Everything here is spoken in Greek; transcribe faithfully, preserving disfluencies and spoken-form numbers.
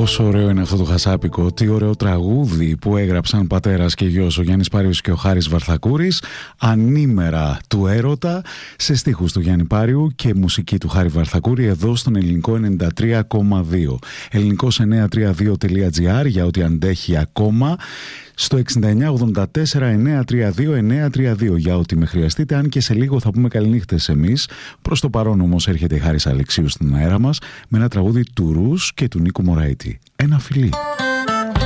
Πόσο ωραίο είναι αυτό το χασάπικο, τι ωραίο τραγούδι που έγραψαν πατέρας και γιος, ο Γιάννης Πάριος και ο Χάρης Βαρθακούρης, ανήμερα του έρωτα, σε στίχους του Γιάννη Πάριου και μουσική του Χάρη Βαρθακούρη, εδώ στον Ελληνικό ενενήντα τρία κόμμα δύο. ελληνικός εννιακόσια τριάντα δύο τελεία τζι άρ για ό,τι αντέχει ακόμα. Στο εξήντα εννιά ογδόντα τέσσερα εννιακόσια τριάντα δύο εννιακόσια τριάντα δύο για ό,τι με χρειαστείτε, αν και σε λίγο θα πούμε καληνύχτες εμείς. Προς το παρόν όμως έρχεται η Χάρης Αλεξίου στην αέρα μας με ένα τραγούδι του Ρους και του Νίκου Μωραήτη. Ένα φιλί.